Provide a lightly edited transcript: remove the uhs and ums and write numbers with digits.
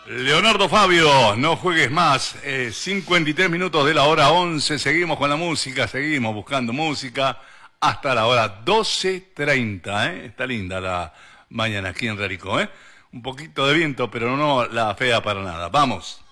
Leonardo Fabio, no juegues más. 53 minutos de la hora 11. Seguimos con la música, seguimos buscando música hasta la hora 12:30. Está linda la mañana aquí en Rarico. Un poquito de viento, pero no la fea para nada. Vamos.